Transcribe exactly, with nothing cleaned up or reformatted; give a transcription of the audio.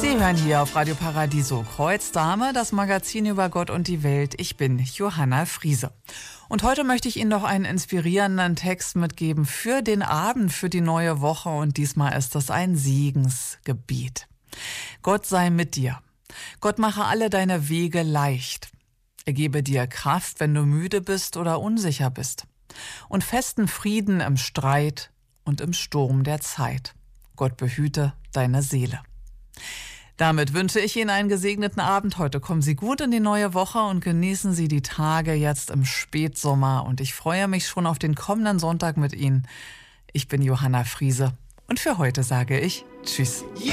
Sie hören hier auf Radio Paradiso Kreuzdame, das Magazin über Gott und die Welt. Ich bin Johanna Friese. Und heute möchte ich Ihnen noch einen inspirierenden Text mitgeben für den Abend, für die neue Woche. Und diesmal ist das ein Segensgebet. Gott sei mit dir. Gott mache alle deine Wege leicht. Er gebe dir Kraft, wenn du müde bist oder unsicher bist. Und festen Frieden im Streit und im Sturm der Zeit. Gott behüte deine Seele. Damit wünsche ich Ihnen einen gesegneten Abend. Heute kommen Sie gut in die neue Woche und genießen Sie die Tage jetzt im Spätsommer. Und ich freue mich schon auf den kommenden Sonntag mit Ihnen. Ich bin Johanna Friese und für heute sage ich Tschüss.